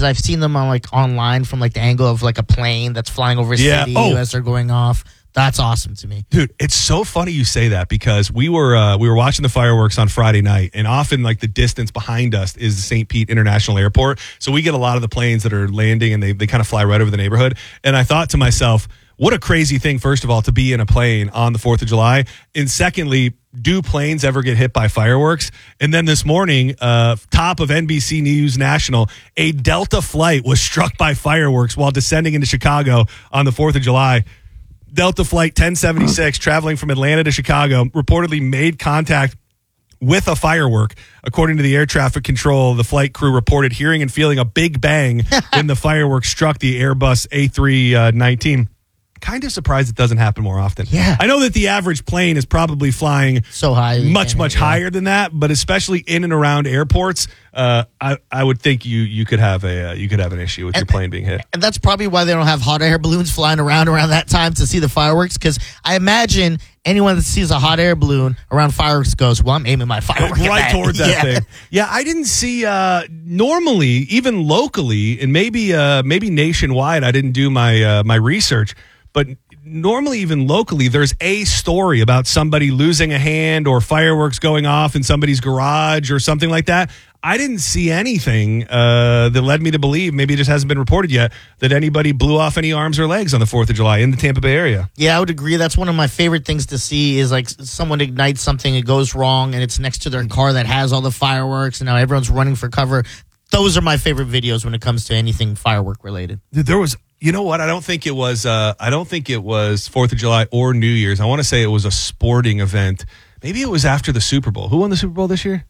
because I've seen them on like online from like the angle of like a plane that's flying over a city as they're going off. That's awesome to me. Dude, it's so funny you say that because we were watching the fireworks on Friday night, and often like the distance behind us is the St. Pete International Airport. So we get a lot of the planes that are landing and they kind of fly right over the neighborhood. And I thought to myself, what a crazy thing, first of all, to be in a plane on the 4th of July. And secondly, do planes ever get hit by fireworks? And then this morning, top of NBC News National, a Delta flight was struck by fireworks while descending into Chicago on the 4th of July. Delta Flight 1076, traveling from Atlanta to Chicago, reportedly made contact with a firework. According to the air traffic control, the flight crew reported hearing and feeling a big bang when the fireworks struck the Airbus A319. Kind of surprised it doesn't happen more often. Yeah. I know that the average plane is probably flying so high, much higher than that, but especially in and around airports, I would think you could have an issue with your plane being hit. And that's probably why they don't have hot air balloons flying around that time to see the fireworks, because I imagine anyone that sees a hot air balloon around fireworks goes, well, I'm aiming my firework right towards that thing. Yeah, I didn't see normally, even locally, and maybe nationwide, I didn't do my research. But normally, even locally, there's a story about somebody losing a hand or fireworks going off in somebody's garage or something like that. I didn't see anything that led me to believe, maybe it just hasn't been reported yet, that anybody blew off any arms or legs on the 4th of July in the Tampa Bay area. Yeah, I would agree. That's one of my favorite things to see is like someone ignites something, it goes wrong, and it's next to their car that has all the fireworks, and now everyone's running for cover. Those are my favorite videos when it comes to anything firework related. There was... You know what? I don't think it was 4th of July or New Year's. I want to say it was a sporting event. Maybe it was after the Super Bowl. Who won the Super Bowl this year?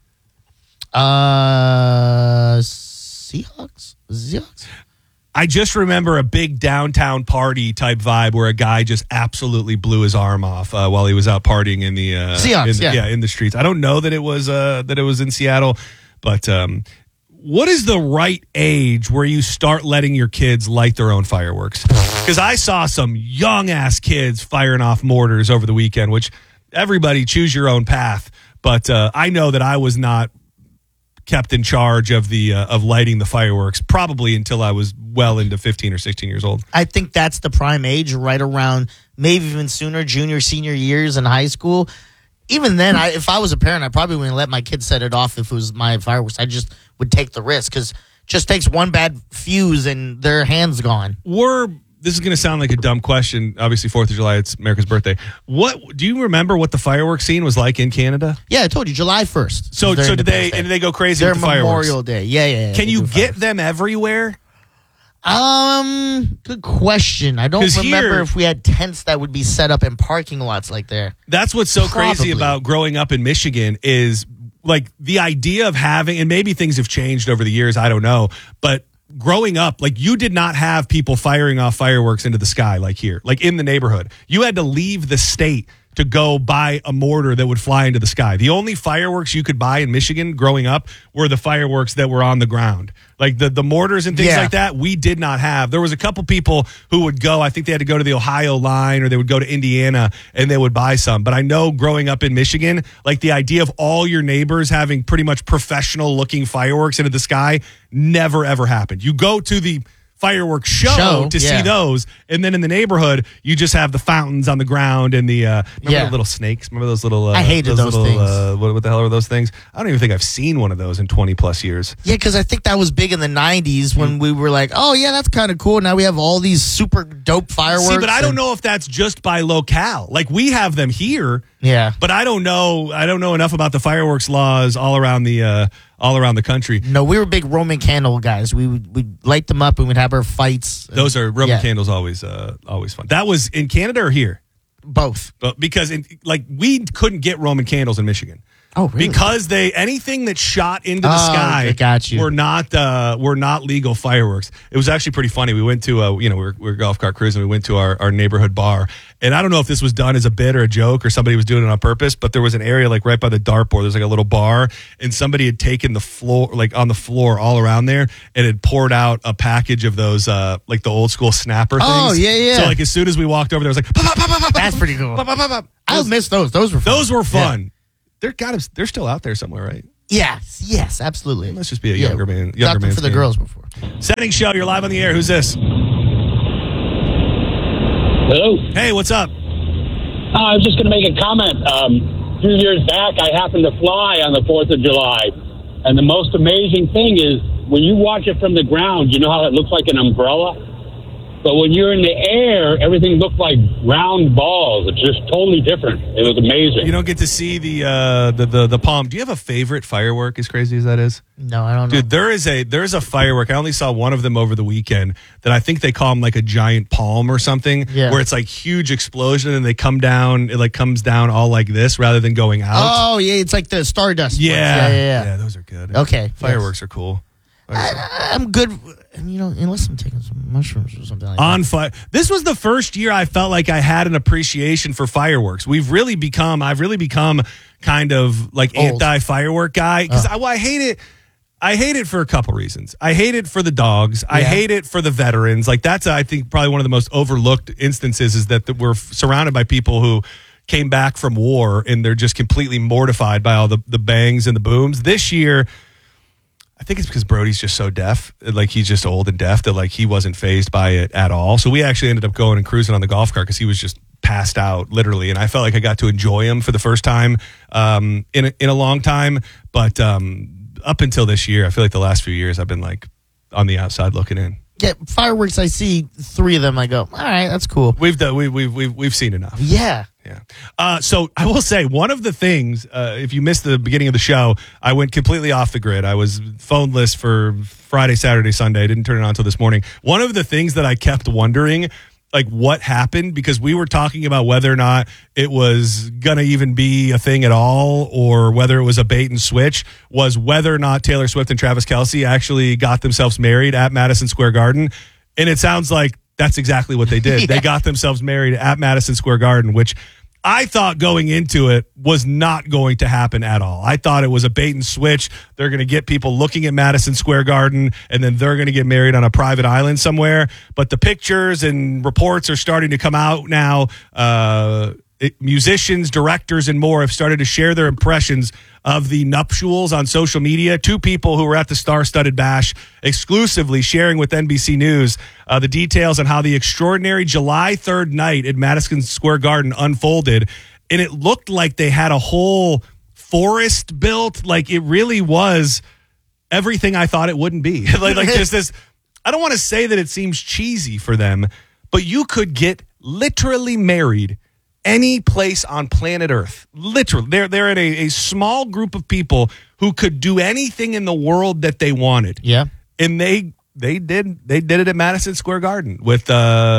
Seahawks? I just remember a big downtown party type vibe where a guy just absolutely blew his arm off while he was out partying in the Seahawks, in the streets. I don't know that it was in Seattle, but what is the right age where you start letting your kids light their own fireworks? Because I saw some young-ass kids firing off mortars over the weekend, which everybody choose your own path. But I know that I was not kept in charge of of lighting the fireworks probably until I was well into 15 or 16 years old. I think that's the prime age, right around maybe even sooner, junior, senior years in high school. Even then, if I was a parent, I probably wouldn't let my kids set it off if it was my fireworks. I just would take the risk because it just takes one bad fuse and their hand's gone. This is going to sound like a dumb question. Obviously, 4th of July, it's America's birthday. What do you remember what the fireworks scene was like in Canada? Yeah, I told you, July 1st. So did they go crazy with the fireworks? Memorial Day. Yeah. Can you get them everywhere? Good question. I don't remember if we had tents that would be set up in parking lots like there. That's what's so crazy about growing up in Michigan is like the idea of having, and maybe things have changed over the years, I don't know, but growing up, like you did not have people firing off fireworks into the sky like here, like in the neighborhood. You had to leave the state to go buy a mortar that would fly into the sky. The only fireworks you could buy in Michigan growing up were the fireworks that were on the ground. Like the mortars and things like that, we did not have. There was a couple people who would go, I think they had to go to the Ohio line or they would go to Indiana and they would buy some. But I know growing up in Michigan, like the idea of all your neighbors having pretty much professional looking fireworks into the sky never ever happened. You go to the fireworks show to see those, and then in the neighborhood you just have the fountains on the ground and the remember the little snakes, remember those little I hated those little, things. What the hell are those things? I don't even think I've seen one of those in 20 plus years. Yeah, because I think that was big in the 90s when we were like, oh yeah, that's kind of cool. Now we have all these super dope fireworks. See, but I don't know if that's just by locale. Like we have them here, but I don't know enough about the fireworks laws all around the country. No, we were big Roman candle guys. We'd light them up and we'd have our fights. Those are Roman candles, always fun. That was in Canada or here? Both. But because we couldn't get Roman candles in Michigan. Oh, really? Because anything that shot into the sky were not legal fireworks. It was actually pretty funny. We went to we were golf cart cruising. We went to our neighborhood bar, and I don't know if this was done as a bit or a joke or somebody was doing it on purpose, but there was an area like right by the dartboard. There's like a little bar, and somebody had taken the floor, like on the floor all around there, and had poured out a package of those like the old school snapper things. Oh yeah. So like as soon as we walked over, there was like pop, pop, pop, pop, that's pretty cool. Pop, pop, pop, pop. I'll miss those. Those were fun. Those were fun. Yeah. They're still out there somewhere, right? Yes, absolutely. It must just be a younger man. For the girls before. Setting show, you're live on the air. Who's this? Hello. Hey, what's up? I was just going to make a comment. A few years back, I happened to fly on the 4th of July. And the most amazing thing is when you watch it from the ground, you know how it looks like an umbrella? But when you're in the air, everything looked like round balls. It's just totally different. It was amazing. You don't get to see the palm. Do you have a favorite firework, as crazy as that is? No, I don't know. Dude, there is a firework. I only saw one of them over the weekend that I think they call them like a giant palm or something, where it's like huge explosion and they come down. It like comes down all like this rather than going out. Oh, yeah. It's like the Stardust. Yeah. Ones. Yeah, those are good. Okay. Fireworks are cool. I'm good, unless I'm taking some mushrooms or something like On that. fire. This was the first year I felt like I had an appreciation for fireworks. I've really become kind of like Old. anti-firework guy because I hate it. I hate it for a couple reasons. I hate it for the dogs. I hate it for the veterans. Like that's, I think, probably one of the most overlooked instances is that we're surrounded by people who came back from war and they're just completely mortified by all the bangs and the booms. This year, I think it's because Brody's just so deaf. Like he's just old and deaf that like he wasn't fazed by it at all. So we actually ended up going and cruising on the golf cart because he was just passed out literally. And I felt like I got to enjoy him for the first time in a long time. But up until this year, I feel like the last few years I've been like on the outside looking in. Yeah, fireworks, I see 3 of them. I go, all right, that's cool. We've seen enough. Yeah. Yeah. So I will say one of the things, if you missed the beginning of the show, I went completely off the grid. I was phoneless for Friday, Saturday, Sunday. I didn't turn it on until this morning. One of the things that I kept wondering, like what happened, because we were talking about whether or not it was going to even be a thing at all or whether it was a bait and switch, was whether or not Taylor Swift and Travis Kelce actually got themselves married at Madison Square Garden. And it sounds like that's exactly what they did. Yeah. They got themselves married at Madison Square Garden, which I thought going into it was not going to happen at all. I thought it was a bait and switch. They're going to get people looking at Madison Square Garden, and then they're going to get married on a private island somewhere. But the pictures and reports are starting to come out now. Musicians, directors, and more have started to share their impressions of the nuptials on social media. 2 people who were at the Star-Studded Bash exclusively sharing with NBC News the details on how the extraordinary July 3rd night at Madison Square Garden unfolded. And it looked like they had a whole forest built. Like it really was everything I thought it wouldn't be. like just this, I don't want to say that it seems cheesy for them, but you could get literally married any place on planet Earth. Literally. They're in a small group of people who could do anything in the world that they wanted. Yeah. And they did it at Madison Square Garden with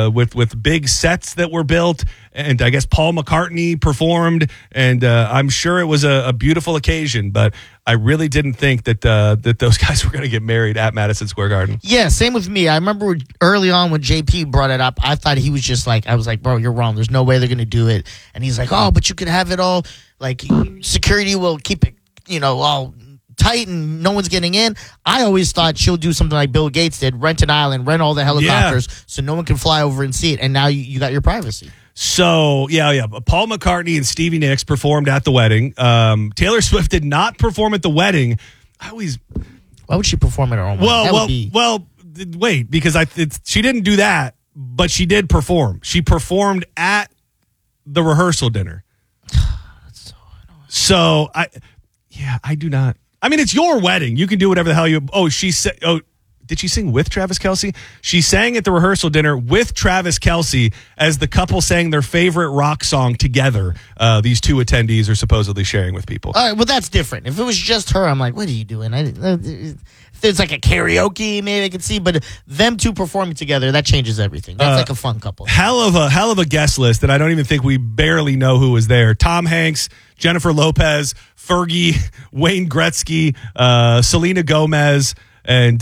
big sets that were built, and I guess Paul McCartney performed, and I'm sure it was a beautiful occasion, but I really didn't think that those guys were going to get married at Madison Square Garden. Yeah, same with me. I remember early on when JP brought it up, I thought he was just like, I was like, bro, you're wrong. There's no way they're going to do it. And he's like, oh, but you could have it all, like security will keep it, all tight and no one's getting in. I always thought she'll do something like Bill Gates did, rent an island, rent all the helicopters so no one can fly over and see it. And now you got your privacy. So, yeah. Paul McCartney and Stevie Nicks performed at the wedding. Taylor Swift did not perform at the wedding. Why would she perform at her own wedding? Wait, because she didn't do that, but she did perform. She performed at the rehearsal dinner. That's so annoying. So, I do not. I mean, it's your wedding. You can do whatever the hell you... did she sing with Travis Kelce? She sang at the rehearsal dinner with Travis Kelce as the couple sang their favorite rock song together. These 2 attendees are supposedly sharing with people. All right, well, that's different. If it was just her, I'm like, what are you doing? If there's like a karaoke, maybe I could see, but them 2 performing together, that changes everything. That's like a fun couple. Hell of a guest list, and I don't even think we barely know who was there. Tom Hanks, Jennifer Lopez, Fergie, Wayne Gretzky, Selena Gomez, and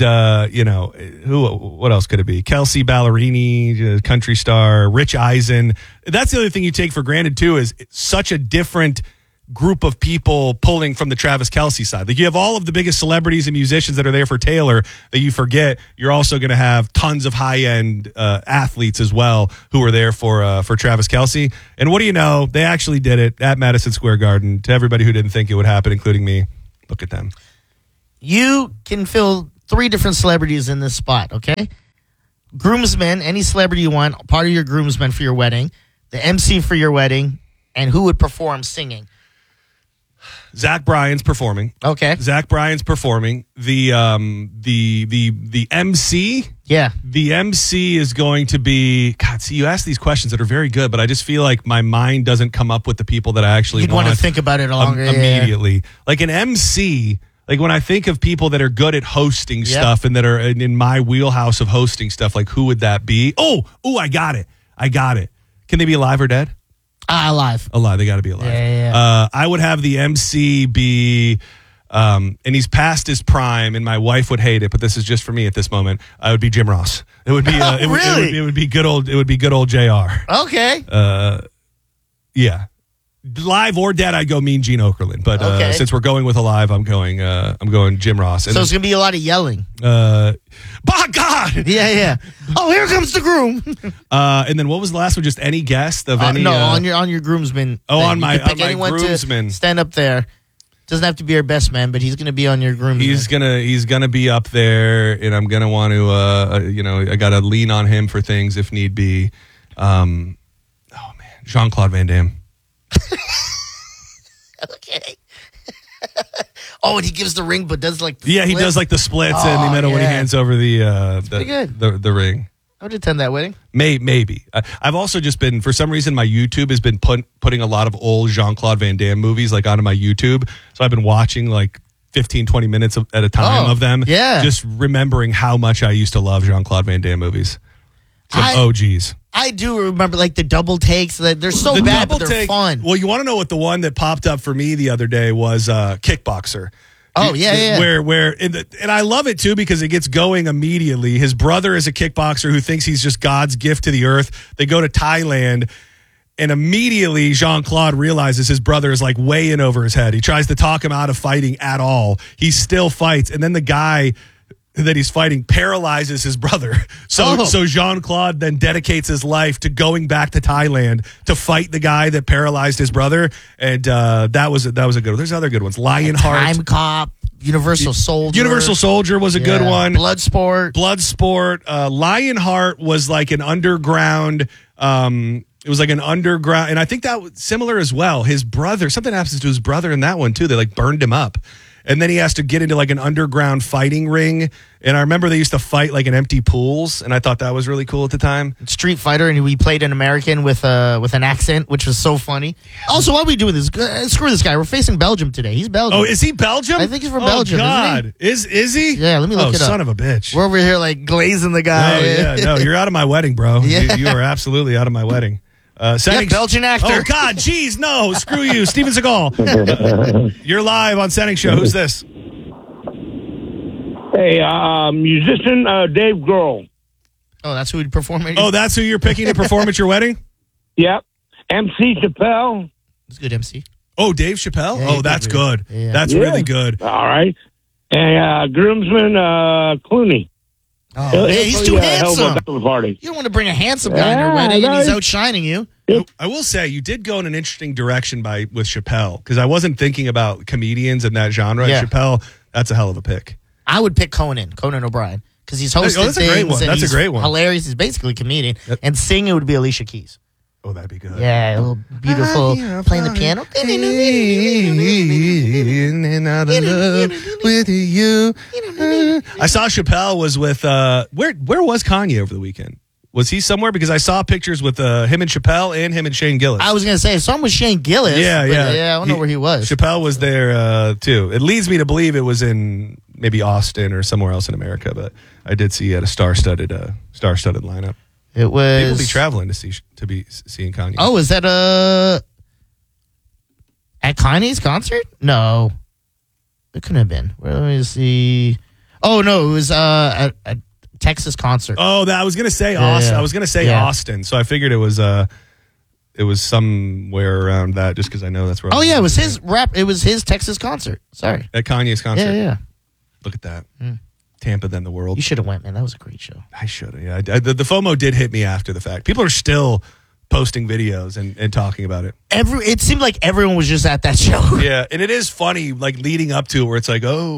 what else could it be? Kelsey Ballerini, country star, Rich Eisen. That's the other thing you take for granted too, is it's such a different group of people pulling from the Travis Kelce side. Like you have all of the biggest celebrities and musicians that are there for Taylor that you forget. You're also going to have tons of high-end athletes as well who are there for Travis Kelce. And what do you know? They actually did it at Madison Square Garden. To everybody who didn't think it would happen, including me, look at them. You can feel 3 different celebrities in this spot, okay? Groomsmen, any celebrity you want, part of your groomsmen for your wedding, the MC for your wedding, and who would perform singing. Zach Bryan's performing. Okay. Zach Bryan's performing. The MC. Yeah. The MC is going to be. God, see, you ask these questions that are very good, but I just feel like my mind doesn't come up with the people that I actually You'd want to think about it longer. Immediately. Like an MC. Like when I think of people that are good at hosting stuff and that are in my wheelhouse of hosting stuff, like who would that be? Oh, I got it. Can they be alive or dead? Alive. Alive. They got to be alive. Yeah. I would have the MC be, and he's past his prime, and my wife would hate it, but this is just for me at this moment. I would be Jim Ross. It would be. Really? It would be good old. It would be good old JR. Okay. Yeah. Live or dead, I'd go Mean Gene Okerlund, but since we're going with alive, I'm going Jim Ross. And so it's gonna be a lot of yelling. By God. Yeah. Oh, here comes the groom. And then what was the last one? Just any guest of any? No, on your groomsman. Oh, thing. on my anyone groomsman. To stand up there. Doesn't have to be our best man, but he's gonna be on your groomsman. He's gonna be up there, and I'm gonna want to I gotta lean on him for things if need be. Jean-Claude Van Damme. Okay. Oh, and he gives the ring, but does like he does like the splits in the middle when he hands over the ring. I would attend that wedding. Maybe. I've also just been, for some reason, my YouTube has been putting a lot of old Jean-Claude Van Damme movies like onto my YouTube. So I've been watching like 15, 20 minutes at a time of them. Yeah. Just remembering how much I used to love Jean-Claude Van Damme movies. Some OGs. I do remember like the double takes. They're so bad, but they're fun. Well, you want to know what the one that popped up for me the other day was Kickboxer. Oh, yeah. And I love it, too, because it gets going immediately. His brother is a kickboxer who thinks he's just God's gift to the earth. They go to Thailand, and immediately Jean-Claude realizes his brother is like way in over his head. He tries to talk him out of fighting at all. He still fights. And then the guy that he's fighting paralyzes his brother. So Jean-Claude then dedicates his life to going back to Thailand to fight the guy that paralyzed his brother. And that was a good one. There's other good ones. Lionheart. Time Cop. Universal Soldier. Universal Soldier was a good one. Bloodsport. Lionheart was like an underground. It was like an underground, and I think that was similar as well. His brother, something happens to his brother in that one too. They like burned him up. And then he has to get into like an underground fighting ring. And I remember they used to fight like in empty pools. And I thought that was really cool at the time. Street Fighter, and we played an American with an accent, which was so funny. Yeah. Also, why are we doing this? Screw this guy. We're facing Belgium today. He's Belgium. Oh, is he Belgium? I think he's from Belgium. God. Is he? Yeah, let me look it up. Son of a bitch. We're over here like glazing the guy. No, you're out of my wedding, bro. Yeah. You are absolutely out of my wedding. Belgian actor. Oh, God, jeez, no. Screw you, Steven Seagal. You're live on Setting Show. Who's this? Hey, musician Dave Grohl. Oh, that's who would perform at Oh, that's who you're picking to perform at your wedding? Yep. MC Chappelle. It's good MC. Oh, Dave Chappelle? Yeah, that's good. Yeah. That's really good. All right. And groomsman Clooney. Oh, he's too handsome. Party. You don't want to bring a handsome guy in your wedding, and he's outshining you. I will say, you did go in an interesting direction with Chappelle, because I wasn't thinking about comedians in that genre. Yeah. Chappelle, that's a hell of a pick. I would pick Conan O'Brien, because he's hosting that's things. A great one. And that's he's a great one. Hilarious. He's basically a comedian. And singing would be Alicia Keys. Oh, that'd be good. Yeah, a little beautiful, playing the piano. With you. I saw Chappelle was with, where was Kanye over the weekend? Was he somewhere? Because I saw pictures with him and Chappelle and him and Shane Gillis. I was going to say, some was Shane Gillis. Yeah. I don't know where he was. Chappelle was there, too. It leads me to believe it was in maybe Austin or somewhere else in America, but I did see at a star-studded lineup. It was... People be traveling to be seeing Kanye. Oh, is that at Kanye's concert? No. It couldn't have been. Let me see. Oh, no, it was at Texas concert. Oh, I was going to say Austin. Yeah. I was going to say Austin, so I figured it was somewhere around that, just because I know that's where. Oh yeah, it was his rap. It was his Texas concert. Sorry, at Kanye's concert. Yeah. Look at that. Tampa, then the world. You should have went, man. That was a great show. I should have. Yeah, the FOMO did hit me after the fact. People are still posting videos and talking about it. It seemed like everyone was just at that show. Yeah, and it is funny, like leading up to it, where it's like, oh.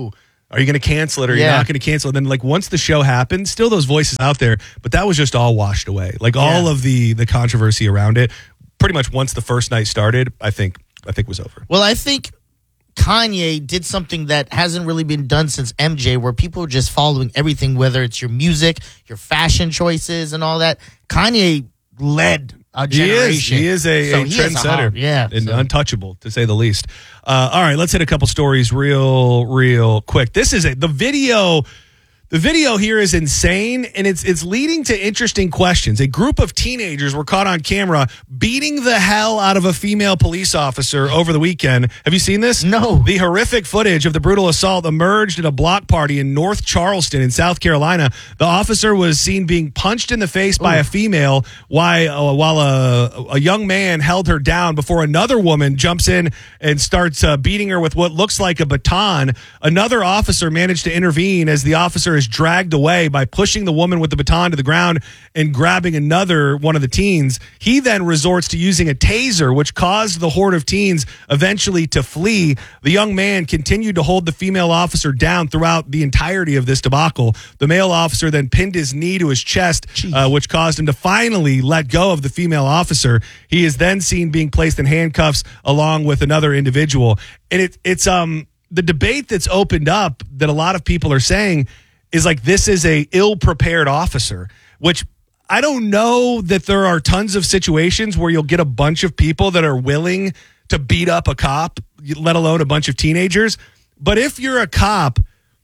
Are you going to cancel it or are you not going to cancel it? And then like once the show happened, still those voices out there, but that was just all washed away. Like all of the controversy around it, pretty much once the first night started, I think was over. Well, I think Kanye did something that hasn't really been done since MJ, where people are just following everything, whether it's your music, your fashion choices, and all that. Kanye led a generation. He is a trendsetter. And untouchable, to say the least. All right, let's hit a couple stories real quick. This is the video. The video here is insane, and it's leading to interesting questions. A group of teenagers were caught on camera beating the hell out of a female police officer over the weekend. Have you seen this? No. The horrific footage of the brutal assault emerged at a block party in North Charleston in South Carolina. The officer was seen being punched in the face by a female while a young man held her down before another woman jumps in and starts beating her with what looks like a baton. Another officer managed to intervene as the officer is dragged away by pushing the woman with the baton to the ground and grabbing another one of the teens. He then resorts to using a taser, which caused the horde of teens eventually to flee. The young man continued to hold the female officer down throughout the entirety of this debacle. The male officer then pinned his knee to his chest, which caused him to finally let go of the female officer. He is then seen being placed in handcuffs along with another individual. And it's the debate that's opened up that a lot of people are saying is like, this is a ill-prepared officer, which I don't know that there are tons of situations where you'll get a bunch of people that are willing to beat up a cop, let alone a bunch of teenagers. But if you're a cop,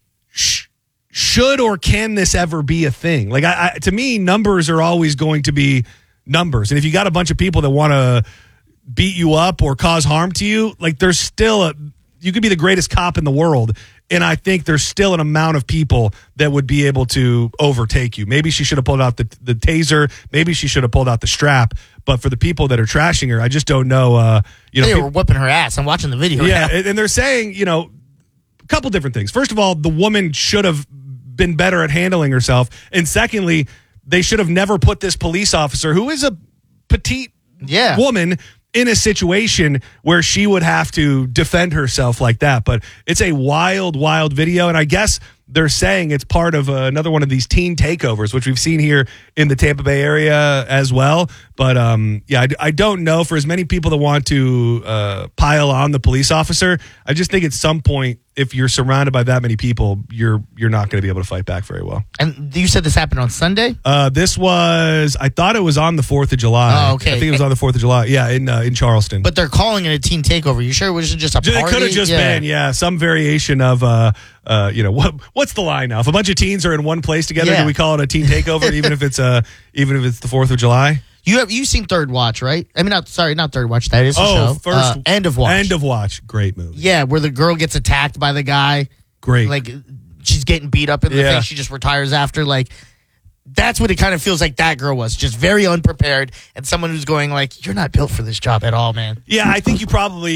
should or can this ever be a thing? Like, to me, numbers are always going to be numbers. And if you got a bunch of people that want to beat you up or cause harm to you, like there's still you could be the greatest cop in the world. And I think there's still an amount of people that would be able to overtake you. Maybe she should have pulled out the taser. Maybe she should have pulled out the strap. But for the people that are trashing her, I just don't know. They were whipping her ass. I'm watching the video. Yeah, and they're saying, a couple different things. First of all, the woman should have been better at handling herself. And secondly, they should have never put this police officer, who is a petite woman, in a situation where she would have to defend herself like that. But it's a wild video. And I guess they're saying it's part of another one of these teen takeovers, which we've seen here in the Tampa Bay area as well. But I don't know, for as many people that want to pile on the police officer, I just think at some point, if you're surrounded by that many people, you're not going to be able to fight back very well. And you said this happened on Sunday? I thought it was on the 4th of July. Oh, okay. I think it was on the 4th of July. Yeah, in Charleston. But they're calling it a teen takeover. You sure it wasn't just a party? It could have just been, some variation of, what's the line now? If a bunch of teens are in one place together, do we call it a teen takeover, even if it's the 4th of July? You've seen Third Watch, right? I mean, not Third Watch. That is the show. First, End of Watch. End of Watch. Great movie. Yeah, where the girl gets attacked by the guy. Great. Like, she's getting beat up in the face. She just retires after. Like, that's what it kind of feels like that girl was. Just very unprepared. And someone who's going like, you're not built for this job at all, man. Yeah, I think you probably,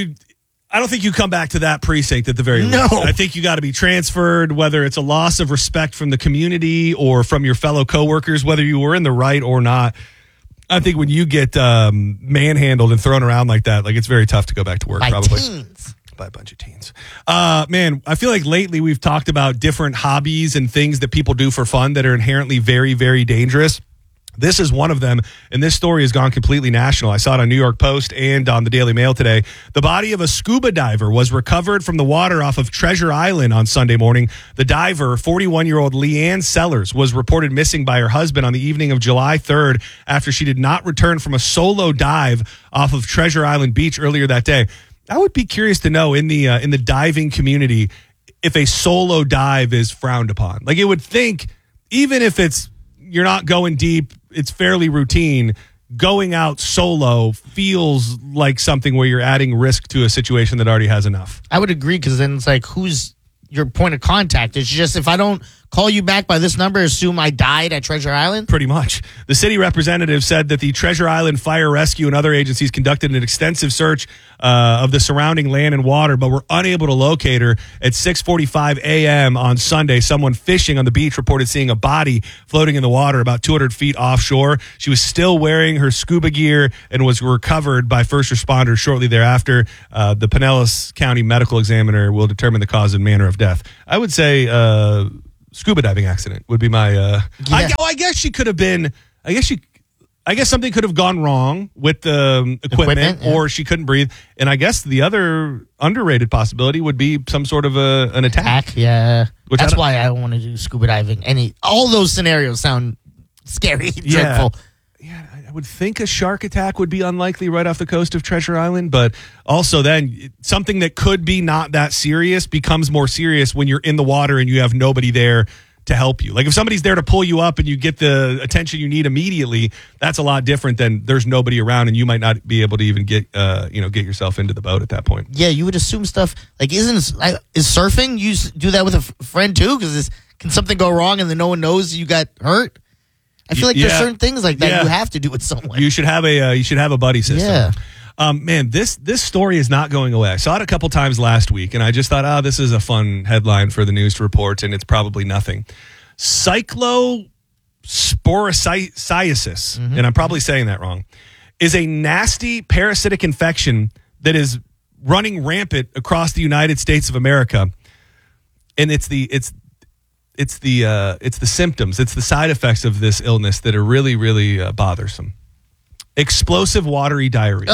I don't think you come back to that precinct at the very least. I think you got to be transferred, whether it's a loss of respect from the community or from your fellow coworkers, whether you were in the right or not. I think when you get manhandled and thrown around like that, like it's very tough to go back to work. By probably teens. By a bunch of teens. Man, I feel like lately we've talked about different hobbies and things that people do for fun that are inherently very, very dangerous. This is one of them, and this story has gone completely national. I saw it on New York Post and on the Daily Mail today. The body of a scuba diver was recovered from the water off of Treasure Island on Sunday morning. The diver, 41-year-old Leanne Sellers, was reported missing by her husband on the evening of July 3rd after she did not return from a solo dive off of Treasure Island Beach earlier that day. I would be curious to know in the diving community if a solo dive is frowned upon. Like, it would think, even if you're not going deep, it's fairly routine. Going out solo feels like something where you're adding risk to a situation that already has enough. I would agree, because then it's like, who's your point of contact? It's just, if I don't call you back by this number, assume I died at Treasure Island? Pretty much. The city representative said that the Treasure Island Fire Rescue and other agencies conducted an extensive search of the surrounding land and water, but were unable to locate her. At 6:45 a.m. on Sunday, someone fishing on the beach reported seeing a body floating in the water about 200 feet offshore. She was still wearing her scuba gear and was recovered by first responders shortly thereafter. The Pinellas County Medical Examiner will determine the cause and manner of death. I would say scuba diving accident would be my. I guess she could have been. I guess something could have gone wrong with the equipment yeah. or she couldn't breathe. And I guess the other underrated possibility would be some sort of an attack. Yeah. Which That's why I want to do scuba diving. All those scenarios sound scary, Yeah. dreadful. Yeah, I would think a shark attack would be unlikely right off the coast of Treasure Island, but also then something that could be not that serious becomes more serious when you're in the water and you have nobody there to help you. Like if somebody's there to pull you up and you get the attention you need immediately, that's a lot different than there's nobody around and you might not be able to even get yourself into the boat at that point. Yeah, you would assume stuff like is surfing? You do that with a friend too? Because can something go wrong and then no one knows you got hurt? I feel like there's certain things like that you have to do with someone. You should have a buddy system. Yeah. Man, this story is not going away. I saw it a couple times last week, and I just thought, this is a fun headline for the news to report, and it's probably nothing. Cyclosporiasis, and I'm probably saying that wrong, is a nasty parasitic infection that is running rampant across the United States of America, and it's the symptoms, it's the side effects of this illness that are really, really bothersome. Explosive watery diarrhea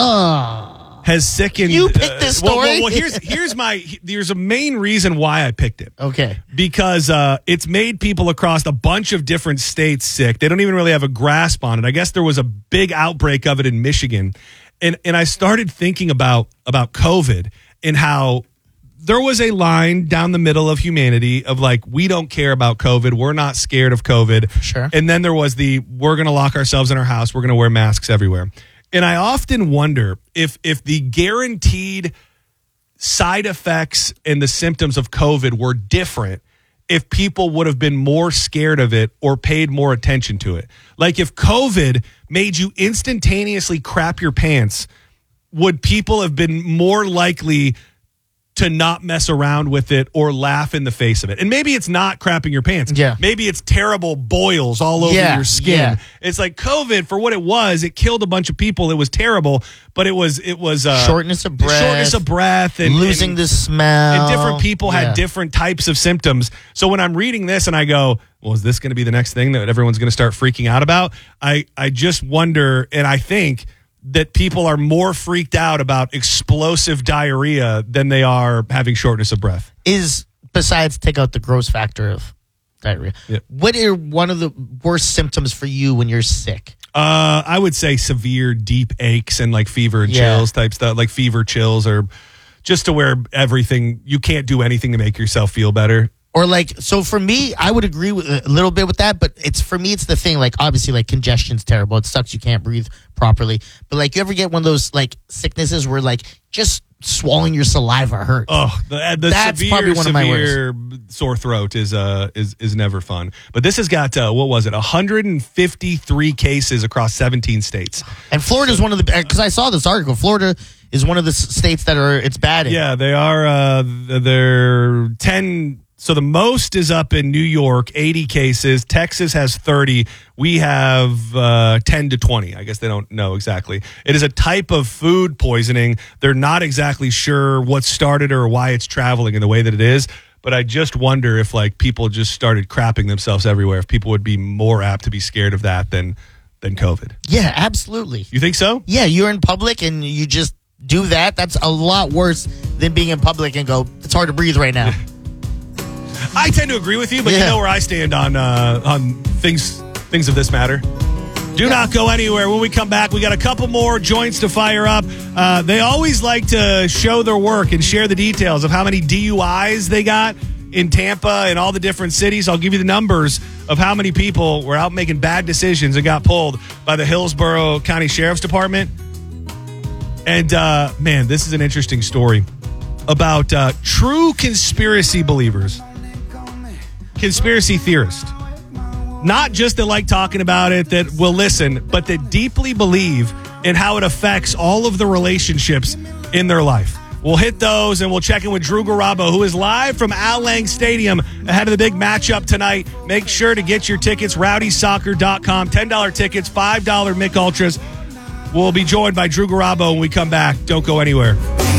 has sickened. You picked this story. Well, here's a main reason why I picked it. Okay, because it's made people across a bunch of different states sick. They don't even really have a grasp on it. I guess there was a big outbreak of it in Michigan, and I started thinking about COVID and how there was a line down the middle of humanity of like, we don't care about COVID. We're not scared of COVID. Sure. And then there was we're going to lock ourselves in our house. We're going to wear masks everywhere. And I often wonder if the guaranteed side effects and the symptoms of COVID were different, if people would have been more scared of it or paid more attention to it. Like if COVID made you instantaneously crap your pants, would people have been more likely to not mess around with it or laugh in the face of it? And maybe it's not crapping your pants. Yeah. Maybe it's terrible boils all over your skin. Yeah. It's like COVID, for what it was, it killed a bunch of people. It was terrible, but it was shortness of breath, and losing the smell. And different people had different types of symptoms. So when I'm reading this and I go, well, is this going to be the next thing that everyone's going to start freaking out about? I just wonder, and I think that people are more freaked out about explosive diarrhea than they are having shortness of breath. Besides take out the gross factor of diarrhea, what are one of the worst symptoms for you when you're sick? I would say severe deep aches and like fever and chills type stuff, like fever chills, or just to where you can't do anything to make yourself feel better. Or so for me, I would agree with a little bit with that, but it's the thing, like obviously like congestion's terrible. It sucks. You can't breathe properly. But like you ever get one of those like sicknesses where like just swallowing your saliva hurts. Oh, that's severe, probably one of my worst. Sore throat is never fun. But this has got, 153 cases across 17 states. And Florida's one of the, because I saw this article, Florida is one of the states that it's bad in. Yeah, they are, they're 10. So the most is up in New York, 80 cases. Texas has 30. We have 10 to 20. I guess they don't know exactly. It is a type of food poisoning. They're not exactly sure what started or why it's traveling in the way that it is. But I just wonder if like people just started crapping themselves everywhere, if people would be more apt to be scared of that than COVID. Yeah, absolutely. You think so? Yeah, you're in public and you just do that. That's a lot worse than being in public and go, it's hard to breathe right now. I tend to agree with you, but you know where I stand on things of this matter. Do not go anywhere. When we come back, we got a couple more joints to fire up. They always like to show their work and share the details of how many DUIs they got in Tampa and all the different cities. I'll give you the numbers of how many people were out making bad decisions and got pulled by the Hillsborough County Sheriff's Department. And, man, this is an interesting story about true conspiracy believers. conspiracy theorist. Not just that like talking about it, that will listen, but that deeply believe in how it affects all of the relationships in their life. We'll hit those, and we'll check in with Drew Garabo, who is live from Al Lang Stadium ahead of the big matchup tonight. Make sure to get your tickets, rowdysoccer.com. $10 tickets, $5 Mick Ultras. We'll be joined by Drew Garabo when we come back. Don't go anywhere.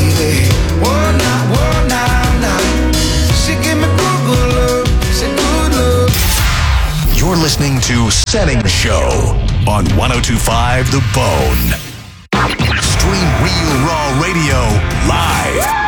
You're listening to Setting Show on 102.5 The Bone. Stream Real Raw Radio live.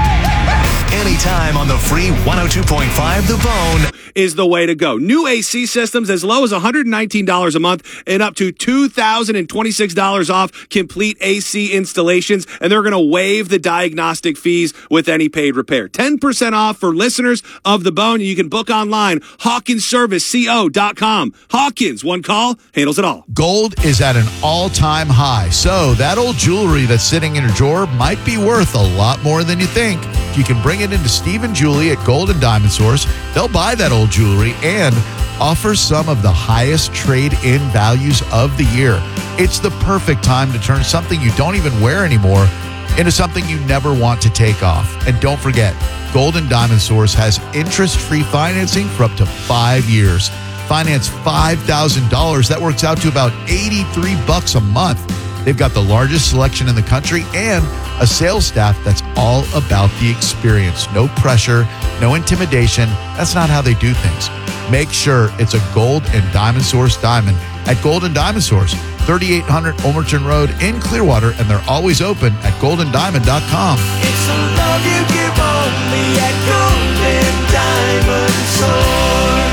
Anytime on the free 102.5 The Bone is the way to go. New AC systems as low as $119 a month and up to $2,026 off complete AC installations. And they're going to waive the diagnostic fees with any paid repair. 10% off for listeners of The Bone. You can book online, HawkinsServiceCO.com. Hawkins, one call, handles it all. Gold is at an all-time high, so that old jewelry that's sitting in your drawer might be worth a lot more than you think. You can bring it into Steve and Julie at Gold and Diamond Source. They'll buy that old jewelry and offer some of the highest trade-in values of the year. It's the perfect time to turn something you don't even wear anymore into something you never want to take off. And don't forget, Gold and Diamond Source has interest-free financing for up to 5 years. Finance $5,000. That works out to about $83 a month. They've got the largest selection in the country and a sales staff that's all about the experience. No pressure, no intimidation. That's not how they do things. Make sure it's a Gold and Diamond Source diamond at Gold and Diamond Source, 3800 Ulmerton Road in Clearwater, and they're always open at goldendiamond.com. It's a love you give only at Gold and Diamond Source.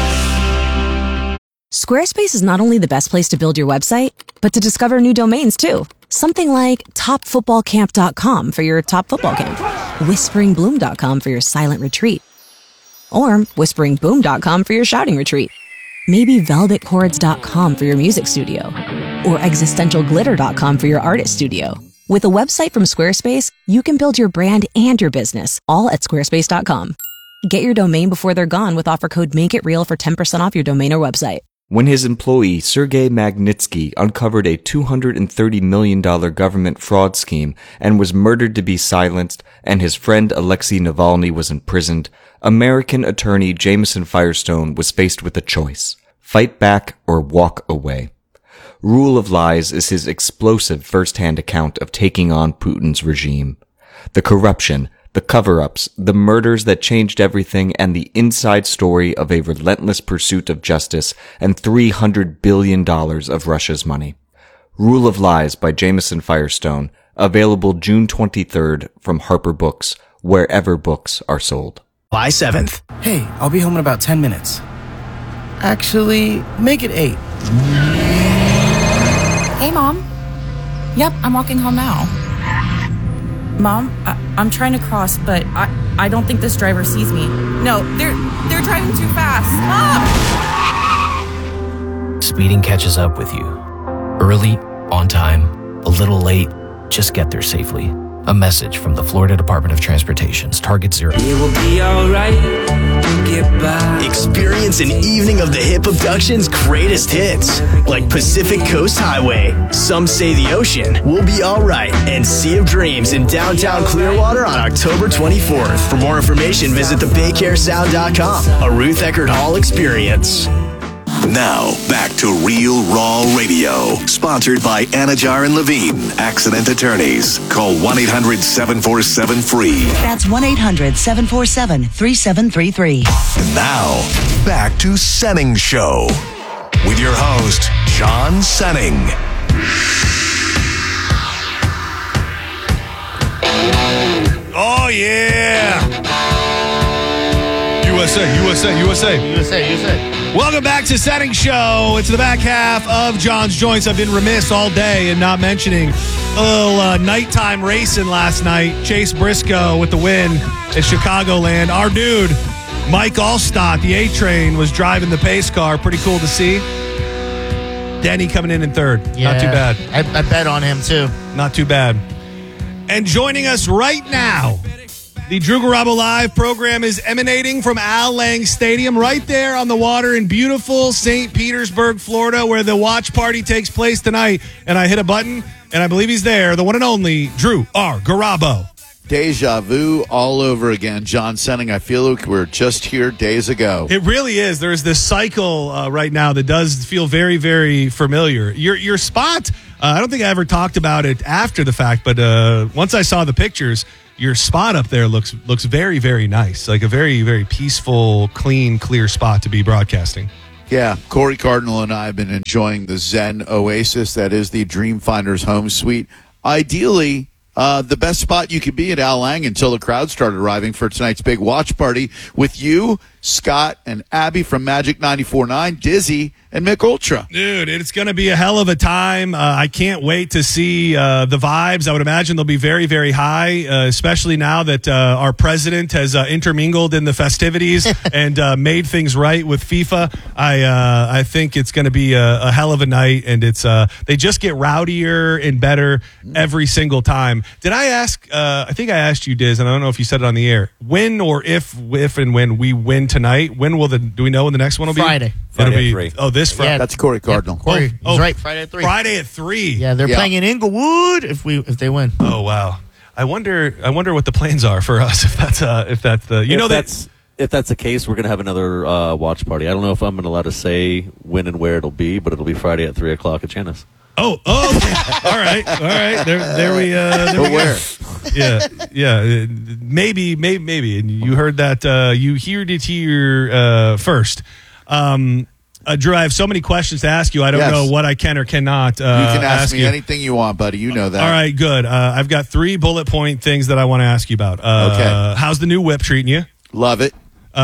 Squarespace is not only the best place to build your website, but to discover new domains too. Something like topfootballcamp.com for your top football camp, whisperingbloom.com for your silent retreat, or whisperingboom.com for your shouting retreat. Maybe velvetchords.com for your music studio, or existentialglitter.com for your artist studio. With a website from Squarespace, you can build your brand and your business all at squarespace.com. Get your domain before they're gone with offer code MAKEITREAL for 10% off your domain or website. When his employee, Sergei Magnitsky, uncovered a $230 million government fraud scheme and was murdered to be silenced, and his friend Alexei Navalny was imprisoned, American attorney Jameson Firestone was faced with a choice: fight back or walk away. Rule of Lies is his explosive first-hand account of taking on Putin's regime. The corruption, the cover-ups, the murders that changed everything, and the inside story of a relentless pursuit of justice and $300 billion of Russia's money. Rule of Lies by Jameson Firestone, available June 23rd from Harper Books, wherever books are sold. July 7th. Hey, I'll be home in about 10 minutes. Actually, make it 8. Hey, Mom. Yep, I'm walking home now. Mom, I'm trying to cross, but I don't think this driver sees me. No, they're driving too fast. Mom! Speeding catches up with you. Early, on time, a little late, just get there safely. A message from the Florida Department of Transportation's Target Zero. It will be alright. Get by. Experience an evening of the Hip Abduction's greatest hits, like Pacific Coast Highway, Some Say the Ocean, We'll Be Alright, and Sea of Dreams in downtown Clearwater on October 24th. For more information, visit thebaycaresound.com. A Ruth Eckerd Hall experience. Now, back to Real Raw Radio. Sponsored by Anajar and Levine, Accident Attorneys. Call 1-800-747-FREE. That's 1-800-747-3733. Now, back to Senning Show. With your host, John Senning. Oh, yeah. USA. Welcome back to Setting Show. It's the back half of John's Joints. I've been remiss all day in not mentioning a little nighttime racing last night. Chase Briscoe with the win at Chicagoland. Our dude, Mike Allstott, the A-Train, was driving the pace car. Pretty cool to see. Denny coming in third. Yeah, not too bad. I bet on him, too. Not too bad. And joining us right now The Drew Garabo Live program is emanating from Al Lang Stadium right there on the water in beautiful St. Petersburg, Florida, where the watch party takes place tonight. And I hit a button, and I believe he's there, the one and only Drew R. Garabo. Deja vu all over again. John Senning, I feel like we're just here days ago. It really is. There's this cycle right now that does feel very, very familiar. Your spot, I don't think I ever talked about it after the fact, but once I saw the pictures, your spot up there looks very, very nice. Like a very, very peaceful, clean, clear spot to be broadcasting. Yeah, Corey Cardinal and I have been enjoying the Zen Oasis. That is the Dreamfinders home suite. Ideally, the best spot you could be at Al Lang until the crowd started arriving for tonight's big watch party with you, Scott, and Abby from Magic 94.9, Dizzy, and Mick Ultra. Dude, it's going to be a hell of a time. I can't wait to see the vibes. I would imagine they'll be very, very high, especially now that our president has intermingled in the festivities and made things right with FIFA. I think it's going to be a hell of a night, and it's they just get rowdier and better every single time. Did I ask? I think I asked you, Diz, and I don't know if you said it on the air. When or if and when we win tonight, when will do we know when the next one will be? Friday. It'll be, at 3. oh, this Friday. Yeah, that's Corey Cardinal. Yeah, Corey, he's right. Friday at 3. Friday at 3. Yeah, they're playing in Inglewood if they win. Oh wow! I wonder what the plans are for us if that's the if that's the case, we're gonna have another watch party. I don't know if I'm gonna allowed to say when and where it'll be, but it'll be Friday at 3:00 at Chennis. Oh, okay. all right. There we where? Yeah. Maybe. And you heard that. You heard it here first. Drew, I have so many questions to ask you. I don't know what I can or cannot. You can ask me anything you want, buddy. You know that. All right, good. I've got 3 bullet point things that I want to ask you about. Okay. How's the new whip treating you? Love it.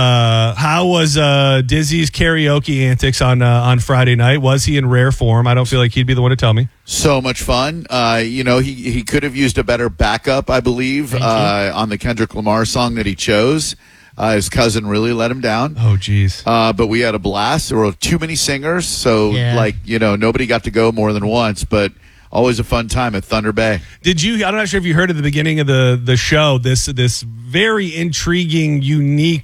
How was Dizzy's karaoke antics on Friday night? Was he in rare form? I don't feel like he'd be the one to tell me. So much fun. He could have used a better backup, I believe, on the Kendrick Lamar song that he chose. His cousin really let him down. Oh, geez. But we had a blast. There were too many singers, so nobody got to go more than once, but always a fun time at Thunder Bay. I'm not sure if you heard at the beginning of the show, this very intriguing, unique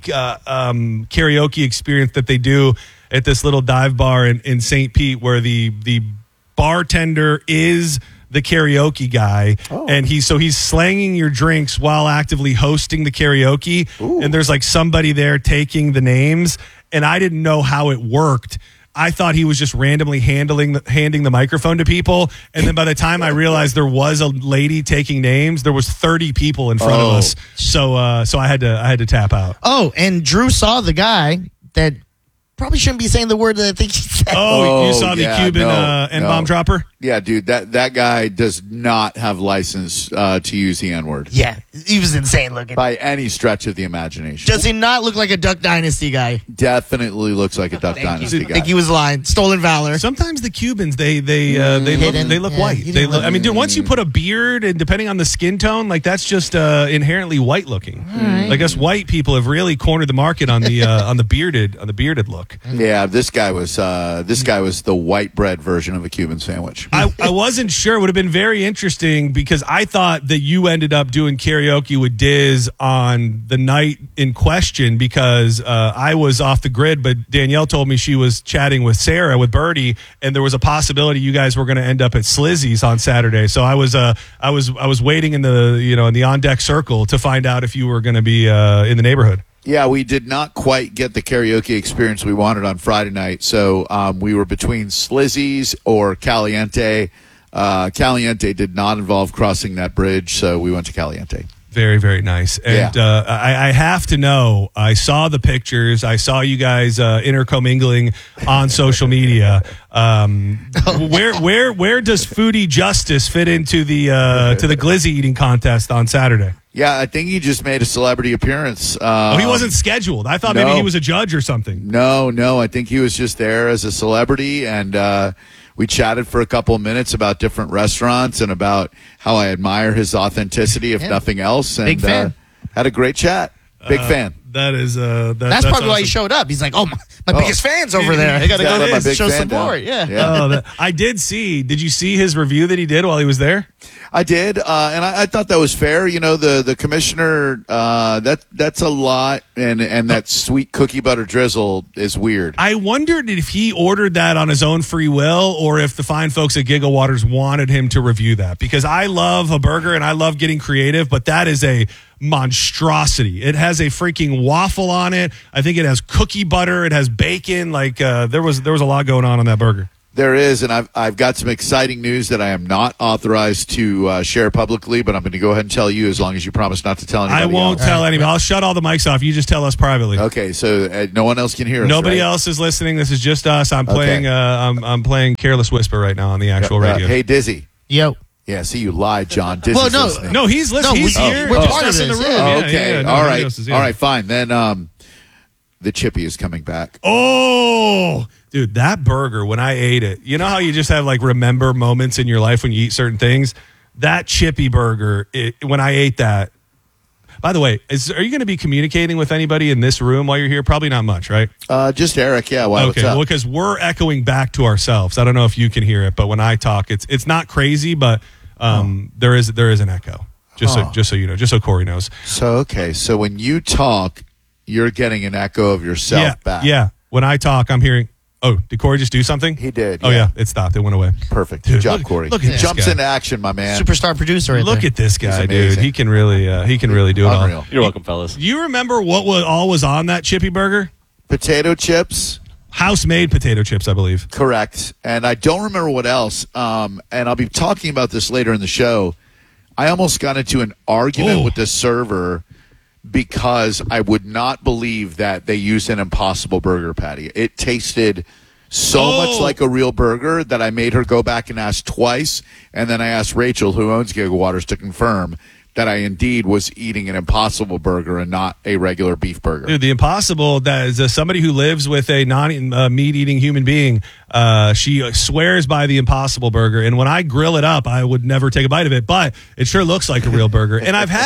karaoke experience that they do at this little dive bar in St. Pete, where the bartender is the karaoke guy, and he's slanging your drinks while actively hosting the karaoke. Ooh. And there's like somebody there taking the names, and I didn't know how it worked. I thought he was just randomly handing the microphone to people, and then by the time I realized there was a lady taking names, there was 30 people in front of us. So I had to tap out. Oh, and Drew saw the guy that probably shouldn't be saying the word that I think he said. Oh, you saw the Cuban N-bomb dropper? Yeah, dude, that guy does not have license to use the N-word. Yeah, he was insane looking. By any stretch of the imagination. Does he not look like a Duck Dynasty guy? Definitely looks like a Duck Dynasty guy. I think he was lying. Stolen valor. Sometimes the Cubans, they look white. Dude, once you put a beard, and depending on the skin tone, like that's just inherently white looking. Right. I guess white people have really cornered the market on the on the bearded look. Yeah, this guy was the white bread version of a Cuban sandwich. I wasn't sure. It would have been very interesting because I thought that you ended up doing karaoke with Diz on the night in question because I was off the grid, but Danielle told me she was chatting with Sarah, with Birdie, and there was a possibility you guys were going to end up at Slizzy's on Saturday. So I was waiting in the on deck circle to find out if you were going to be in the neighborhood. Yeah, we did not quite get the karaoke experience we wanted on Friday night, so we were between Slizzy's or Caliente. Caliente did not involve crossing that bridge, so we went to Caliente. Very, very nice. And I have to know, I saw the pictures. I saw you guys intercommingling on social media. Where does Foodie Justice fit into the glizzy eating contest on Saturday? Yeah, I think he just made a celebrity appearance. He wasn't scheduled. I thought maybe he was a judge or something. No. I think he was just there as a celebrity, and we chatted for a couple of minutes about different restaurants and about how I admire his authenticity, if nothing else. And big fan. Had a great chat. Big fan. That is that's probably awesome. why he showed up. He's like, my biggest fan's over there. I got to go show support. Yeah. I did see. Did you see his review that he did while he was there? I did, and I thought that was fair. You know, the commissioner, that's a lot, and that sweet cookie butter drizzle is weird. I wondered if he ordered that on his own free will or if the fine folks at Giggle Waters wanted him to review that, because I love a burger and I love getting creative, but that is a monstrosity. It has a freaking waffle on it. I think it has cookie butter. It has bacon. Like there was a lot going on that burger. There is, and I've got some exciting news that I am not authorized to share publicly, but I'm going to go ahead and tell you as long as you promise not to tell anybody. I won't tell anybody. I'll shut all the mics off. You just tell us privately. Okay, so no one else can hear us. Nobody right? else is listening. This is just us. I'm playing. I'm playing Careless Whisper right now on the actual radio. Hey, Dizzy. Yo. Yeah, see, you lied, John. Dizzy's listening. No, he's listening. He's here. We're Just part of us in the this, room. yeah. Okay, no, all nobody right, else is, all right, fine. Then the Chippy is coming back. Oh, dude, that burger, when I ate it, you know how you just have like remember moments in your life when you eat certain things? That Chippy burger, when I ate that. By the way, are you going to be communicating with anybody in this room while you're here? Probably not much, right? Just Eric, yeah. Why, okay, what's up? well, because we're echoing back to ourselves. I don't know if you can hear it, but when I talk, it's not crazy, but there is an echo. Just so you know, just so Corey knows. So when you talk, you're getting an echo of yourself back. Yeah. When I talk, I'm hearing. Oh, did Corey just do something? He did. Oh yeah, it stopped. It went away. Perfect. Dude, Good job, look, Corey. Look at this Jumps guy. into action, my man. Superstar producer right Look there. at this guy, He's dude. amazing. He can really do it Unreal. all. You're welcome, fellas. You remember what all was on that Chippy burger? Potato chips. House-made potato chips, I believe. Correct. And I don't remember what else. And I'll be talking about this later in the show. I almost got into an argument with the server because I would not believe that they used an Impossible Burger patty. It tasted so much like a real burger that I made her go back and ask twice. And then I asked Rachel, who owns Giggle Waters, to confirm that I indeed was eating an Impossible Burger and not a regular beef burger. Dude, the Impossible, that is somebody who lives with a non-meat-eating human being. She swears by the Impossible Burger, and when I grill it up, I would never take a bite of it, but it sure looks like a real burger. And I've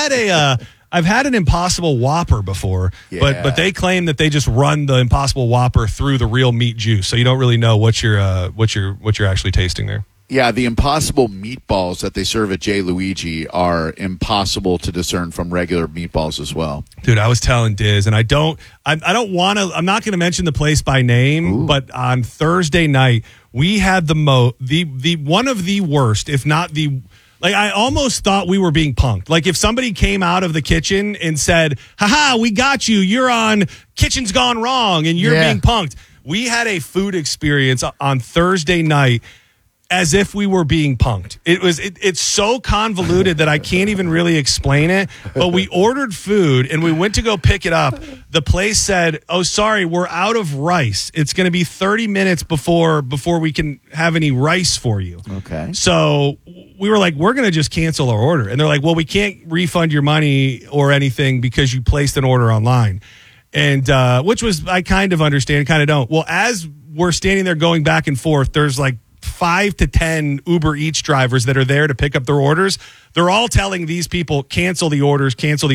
had an Impossible Whopper before, but they claim that they just run the Impossible Whopper through the real meat juice, so you don't really know what you're actually tasting there. Yeah, the Impossible meatballs that they serve at J. Luigi are impossible to discern from regular meatballs as well. Dude, I was telling Diz, and I don't want to. I'm not going to mention the place by name, but on Thursday night we had the one of the worst, if not the. Like, I almost thought we were being punked. Like, if somebody came out of the kitchen and said, haha, we got you. You're on Kitchen's Gone Wrong, and you're being punked. We had a food experience on Thursday night as if we were being punked. It's so convoluted that I can't even really explain it. But we ordered food, and we went to go pick it up. The place said, oh, sorry, we're out of rice. It's going to be 30 minutes before we can have any rice for you. Okay. So we were like, we're going to just cancel our order. And they're like, well, we can't refund your money or anything because you placed an order online. And which was, I kind of understand, kind of don't. Well, as we're standing there going back and forth, there's like 5 to 10 Uber Eats drivers that are there to pick up their orders. They're all telling these people, cancel the orders.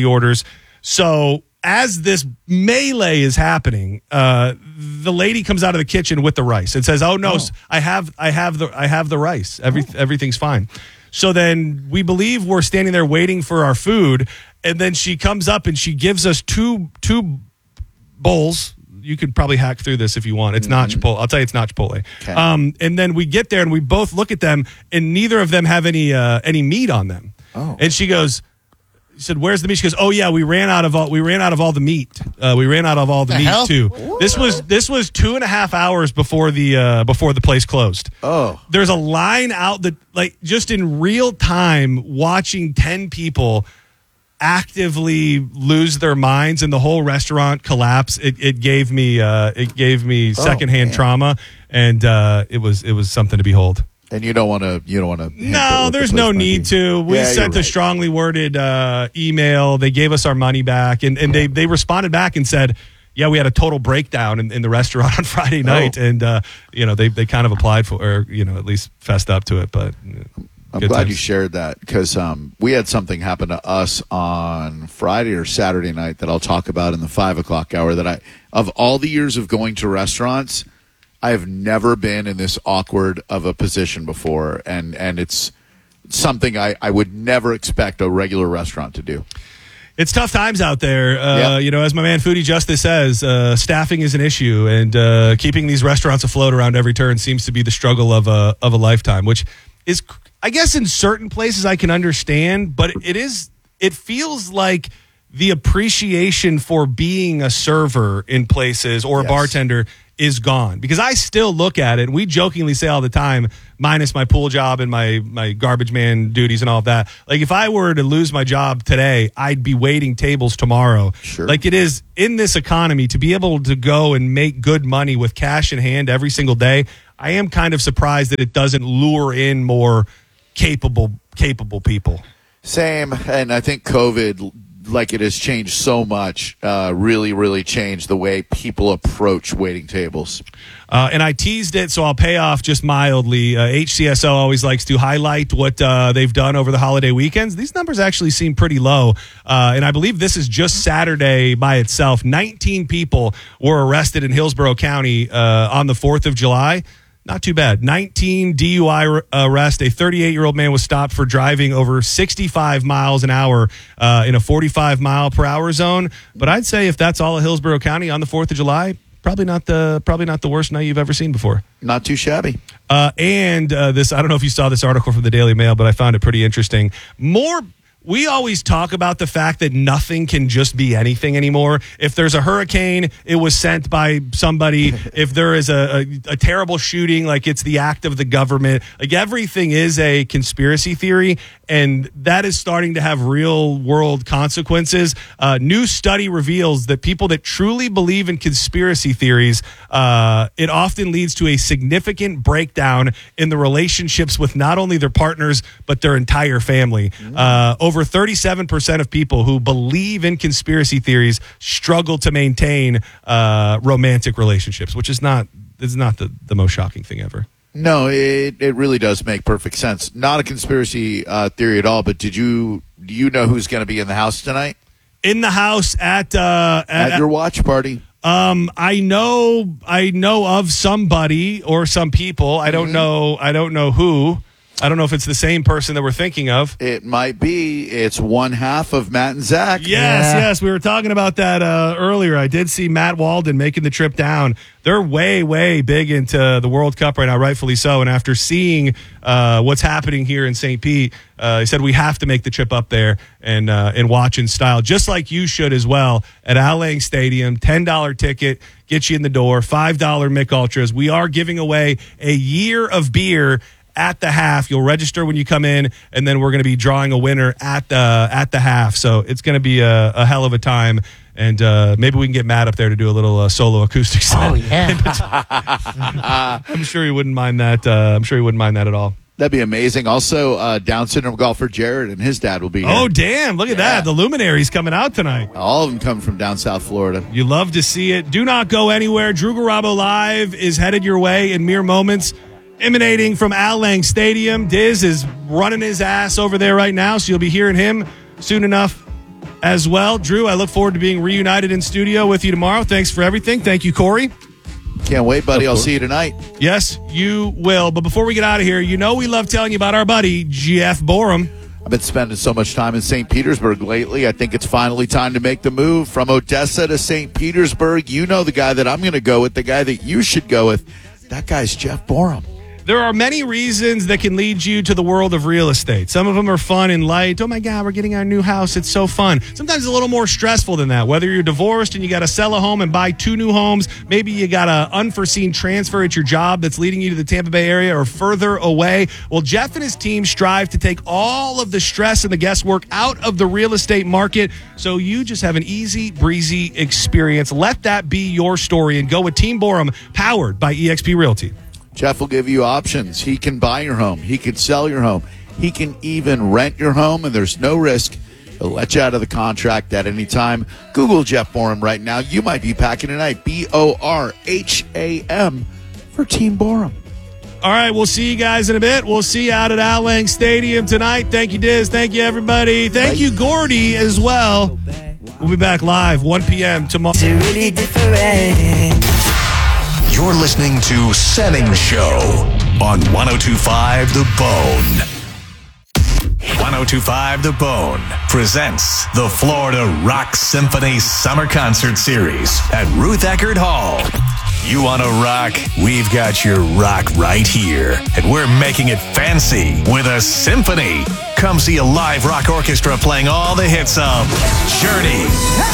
So as this melee is happening, the lady comes out of the kitchen with the rice and says, oh no, I have the rice. Everything's fine. So then we believe we're standing there waiting for our food. And then she comes up and she gives us two bowls. You could probably hack through this if you want. It's not Chipotle. I'll tell you, it's not Chipotle. Okay. And then we get there and we both look at them, and neither of them have any meat on them. Oh. And she said, "Where's the meat?" She goes, "Oh yeah, we ran out of all the meat. We ran out of all the meat hell? too." This was 2.5 hours before the place closed. Oh. There's a line out that, like, just in real time, watching 10 people actively lose their minds and the whole restaurant collapse. It gave me secondhand trauma, and it was something to behold. And you don't want to. No, there's no need to. We sent a strongly worded email. They gave us our money back, and they responded back and said, yeah, we had a total breakdown in the restaurant on Friday night, and they kind of applied for, or at least fessed up to it. But I'm glad you shared that, because we had something happen to us on Friday or Saturday night that I'll talk about in the 5 o'clock hour. That of all the years of going to restaurants, I have never been in this awkward of a position before, and it's something I would never expect a regular restaurant to do. It's tough times out there. As my man Foodie Justice says, staffing is an issue, and keeping these restaurants afloat around every turn seems to be the struggle of a lifetime, which is, I guess, in certain places I can understand, but it feels like the appreciation for being a server in places or a bartender is gone, because I still look at it, and we jokingly say all the time, minus my pool job and my garbage man duties and all of that, like if I were to lose my job today, I'd be waiting tables tomorrow. Sure. Like it is in this economy to be able to go and make good money with cash in hand every single day. I am kind of surprised that it doesn't lure in more capable people. Same, and I think COVID, like it has changed so much, really, really changed the way people approach waiting tables. And I teased it, so I'll pay off just mildly. HCSO always likes to highlight what they've done over the holiday weekends. These numbers actually seem pretty low. And I believe this is just Saturday by itself. 19 people were arrested in Hillsborough County on the 4th of July. Not too bad. 19 DUI arrests. A 38-year-old man was stopped for driving over 65 miles an hour in a 45-mile-per-hour zone. But I'd say if that's all of Hillsborough County on the 4th of July, probably not the worst night you've ever seen before. Not too shabby. And this, I don't know if you saw this article from the Daily Mail, but I found it pretty interesting. We always talk about the fact that nothing can just be anything anymore. If there's a hurricane, it was sent by somebody. If there is a terrible shooting, like it's the act of the government. Like everything is a conspiracy theory, and that is starting to have real world consequences. New study reveals that people that truly believe in conspiracy theories, it often leads to a significant breakdown in the relationships with not only their partners, but their entire family. Over 37% of people who believe in conspiracy theories struggle to maintain romantic relationships, which is not the most shocking thing ever. No, it really does make perfect sense. Not a conspiracy theory at all, but do you know who's going to be in the house tonight? In the house at your watch party. I know of somebody or some people. I don't know who. I don't know if it's the same person that we're thinking of. It might be. It's one half of Matt and Zach. Yes. We were talking about that earlier. I did see Matt Walden making the trip down. They're way, way big into the World Cup right now, rightfully so. And after seeing what's happening here in St. Pete, he said we have to make the trip up there and watch in style, just like you should as well, at Al Lang Stadium. $10 ticket, gets you in the door, $5 Mick Ultras. We are giving away a year of beer at the half. You'll register when you come in, and then we're going to be drawing a winner at the half. So it's going to be a hell of a time, and maybe we can get Matt up there to do a little solo acoustic set. Oh yeah, I'm sure he wouldn't mind that. I'm sure he wouldn't mind that at all. That'd be amazing. Also, Down syndrome golfer Jared and his dad will be here. Oh, damn. Look at that. The luminaries coming out tonight. All of them come from down South Florida. You love to see it. Do not go anywhere. Drew Garabo Live is headed your way in mere moments. Emanating from Al Lang Stadium. Diz is running his ass over there right now, so you'll be hearing him soon enough as well. Drew, I look forward to being reunited in studio with you tomorrow. Thanks for everything. Thank you, Corey. Can't wait, buddy. I'll see you tonight. Yes, you will. But before we get out of here, you know we love telling you about our buddy, Jeff Borum. I've been spending so much time in St. Petersburg lately. I think it's finally time to make the move from Odessa to St. Petersburg. You know the guy that I'm going to go with, the guy that you should go with. That guy's Jeff Borum. There are many reasons that can lead you to the world of real estate. Some of them are fun and light. Oh, my God, we're getting our new house. It's so fun. Sometimes it's a little more stressful than that. Whether you're divorced and you got to sell a home and buy 2 new homes, maybe you got an unforeseen transfer at your job that's leading you to the Tampa Bay area or further away. Well, Jeff and his team strive to take all of the stress and the guesswork out of the real estate market so you just have an easy, breezy experience. Let that be your story and go with Team Borum, powered by eXp Realty. Jeff will give you options. He can buy your home. He can sell your home. He can even rent your home, and there's no risk. He'll let you out of the contract at any time. Google Jeff Borum right now. You might be packing tonight. BORHAM for Team Borum. All right, we'll see you guys in a bit. We'll see you out at Al Lang Stadium tonight. Thank you, Diz. Thank you, everybody. Thank you, Gordy, as well. We'll be back live 1 p.m. tomorrow. Really different. You're listening to Senning Show on 102.5 The Bone. 1025 The Bone presents the Florida Rock Symphony Summer Concert Series at Ruth Eckerd Hall. You want to rock? We've got your rock right here. And we're making it fancy with a symphony. Come see a live rock orchestra playing all the hits of Journey.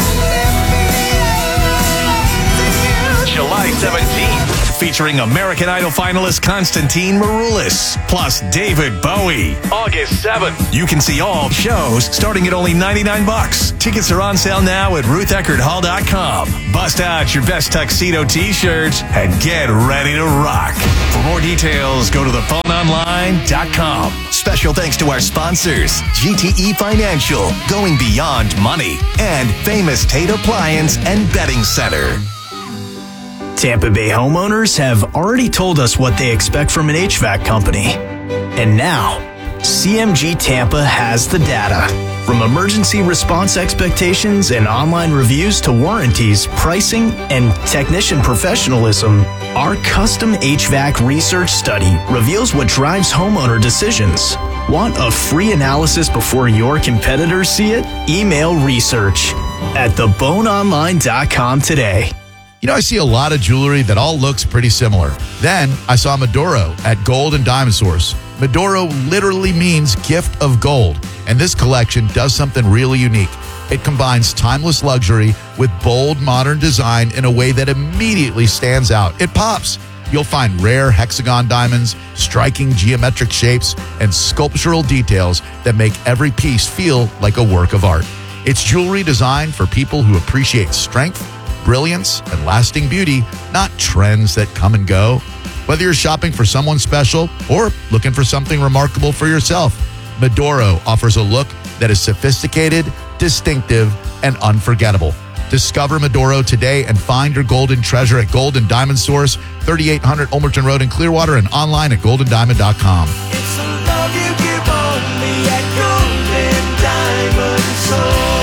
July 17th. Featuring American Idol finalist Constantine Maroulis, plus David Bowie. August 7th. You can see all shows starting at only $99. Tickets are on sale now at RuthEckerdHall.com. Bust out your best tuxedo t-shirts and get ready to rock. For more details, go to thephoneonline.com. Special thanks to our sponsors, GTE Financial, going beyond money, and Famous Tate Appliance and Bedding Center. Tampa Bay homeowners have already told us what they expect from an HVAC company. And now, CMG Tampa has the data. From emergency response expectations and online reviews to warranties, pricing, and technician professionalism, our custom HVAC research study reveals what drives homeowner decisions. Want a free analysis before your competitors see it? Email research at theboneonline.com today. You know, I see a lot of jewelry that all looks pretty similar. Then I saw Medoro at Gold and Diamond Source. Medoro literally means gift of gold, and this collection does something really unique. It combines timeless luxury with bold modern design in a way that immediately stands out. It pops. You'll find rare hexagon diamonds, striking geometric shapes, and sculptural details that make every piece feel like a work of art. It's jewelry designed for people who appreciate strength, brilliance, and lasting beauty, not trends that come and go. Whether you're shopping for someone special or looking for something remarkable for yourself, Medoro offers a look that is sophisticated, distinctive, and unforgettable. Discover Medoro today and find your golden treasure at Gold and Diamond Source, 3800 Ulmerton Road in Clearwater, and online at goldendiamond.com. It's a love you give only at Gold and Diamond Source.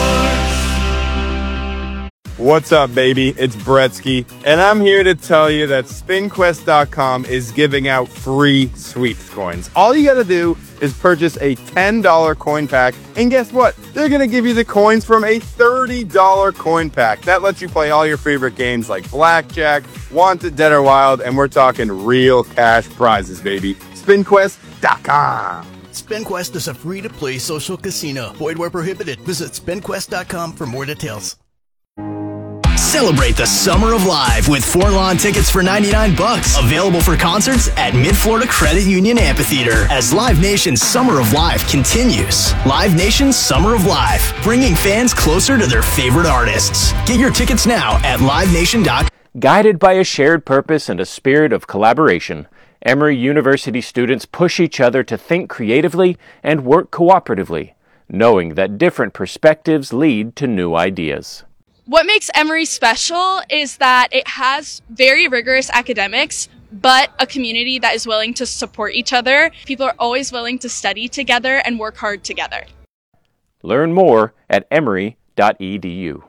What's up, baby? It's Bretsky, and I'm here to tell you that SpinQuest.com is giving out free sweeps coins. All you gotta do is purchase a $10 coin pack, and guess what? They're gonna give you the coins from a $30 coin pack. That lets you play all your favorite games like Blackjack, Wanted, Dead or Wild, and we're talking real cash prizes, baby. SpinQuest.com. SpinQuest is a free-to-play social casino. Void where prohibited. Visit SpinQuest.com for more details. Celebrate the summer of live with 4 lawn tickets for $99. Available for concerts at Mid-Florida Credit Union Amphitheater as Live Nation's Summer of Live continues. Live Nation's Summer of Live, bringing fans closer to their favorite artists. Get your tickets now at livenation.com. Guided by a shared purpose and a spirit of collaboration, Emory University students push each other to think creatively and work cooperatively, knowing that different perspectives lead to new ideas. What makes Emory special is that it has very rigorous academics, but a community that is willing to support each other. People are always willing to study together and work hard together. Learn more at emory.edu.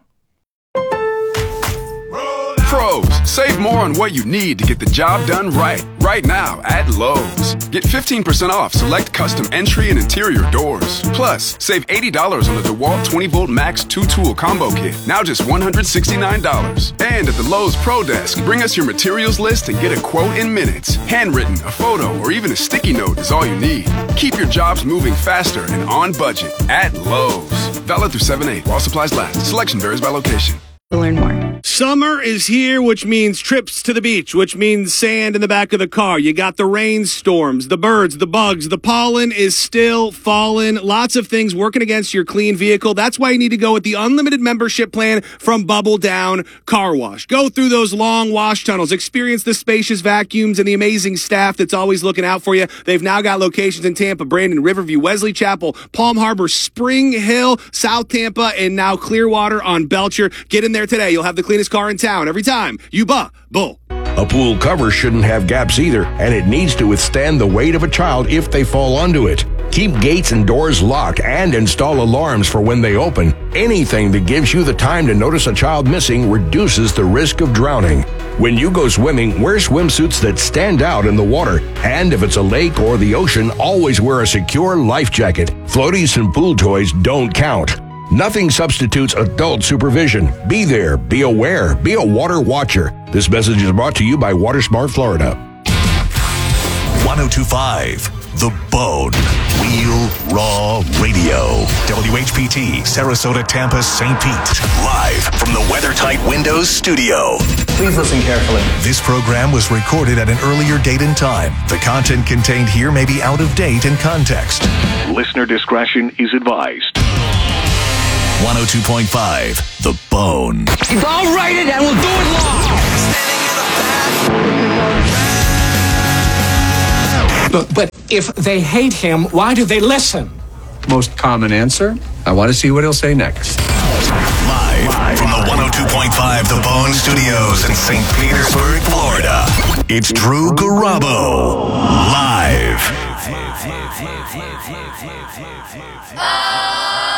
Pros, save more on what you need to get the job done right now at Lowe's. Get 15% off select custom entry and interior doors. Plus, save $80 on the DeWalt 20-volt Max 2-tool combo kit, now just $169. And at the Lowe's Pro Desk, bring us your materials list and get a quote in minutes. Handwritten, a photo, or even a sticky note is all you need. Keep your jobs moving faster and on budget at Lowe's. Valid through 7/8 while supplies last. Selection varies by location. To learn more. Summer is here, which means trips to the beach, which means sand in the back of the car. You got the rainstorms, the birds, the bugs, the pollen is still falling. Lots of things working against your clean vehicle. That's why you need to go with the unlimited membership plan from Bubble Down Car Wash. Go through those long wash tunnels, experience the spacious vacuums and the amazing staff that's always looking out for you. They've now got locations in Tampa, Brandon, Riverview, Wesley Chapel, Palm Harbor, Spring Hill, South Tampa, and now Clearwater on Belcher. Get in there today. You'll have the cleanest car in town every time you Bubble. A pool cover shouldn't have gaps either, and it needs to withstand the weight of a child if they fall onto it. Keep Keep gates and doors locked and install alarms for when they open. Anything that gives you the time to notice a child missing reduces the risk of drowning. When you go swimming, wear swimsuits that stand out in the water. And if it's a lake or the ocean, always wear a secure life jacket. Floaties and pool toys don't count. Nothing substitutes adult supervision. Be there, be aware, be a water watcher. This message is brought to you by WaterSmart Florida. 1025 The Bone. Real Raw Radio. WHPT, Sarasota, Tampa, St. Pete. Live from the WeatherTight Windows studio. Please listen carefully. This program was recorded at an earlier date and time. The content contained here may be out of date in context. Listener discretion is advised. 102.5 The Bone. I'll write it and we'll do it long. But if they hate him, why do they listen? Most common answer, I want to see what he'll say next. Live from the 102.5 The Bone Studios in St. Petersburg, Florida. It's Drew Garabo. Live.